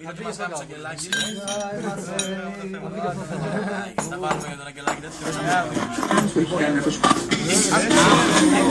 Είναι ότι μας κάνεις αγγελάκι. Θα πάρουμε για τον αγγελάκι τέτοιο.